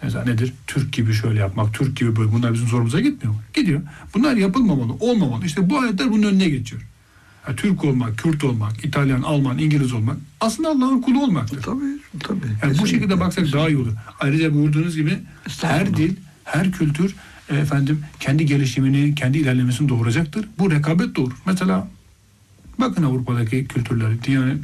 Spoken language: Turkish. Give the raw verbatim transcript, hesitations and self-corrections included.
Mesela nedir? Türk gibi şöyle yapmak, Türk gibi böyle. Bunlar bizim zorumuza gitmiyor mu? Gidiyor. Bunlar yapılmamalı, olmamalı. İşte bu ayetler bunun önüne geçiyor. Yani Türk olmak, Kürt olmak, İtalyan, Alman, İngiliz olmak aslında Allah'ın kulu olmaktır. Tabii, tabii. Yani bu şekilde baksak daha iyi olur. Ayrıca buyurduğunuz gibi her dil, her kültür e, efendim kendi gelişimini, kendi ilerlemesini doğuracaktır. Bu rekabet doğurur. Mesela bakın Avrupa'daki kültürleri, yani